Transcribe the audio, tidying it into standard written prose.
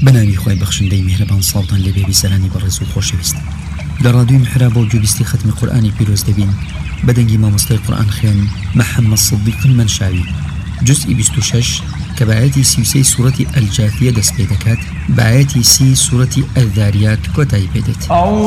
بەناوی خۆی بەخشندەی میهرەبان ساڵتان لێبێ بیسەرانی بەڕێز و خۆشەویست. لە ڕادیۆی محراب و گوێبیستی ختمی قورئانی پیرۆز دەبین بەدەنگی مامۆستای قورئان خوێن محەممەد سیدیق منشاوی جزئی 26 کە بەئایەتی 33 سوورەتی ئەلجاثیە دەست پێ دەکات بە ئایەتی 30 سوورەتی ئەذاریات کۆتایی پێدێت.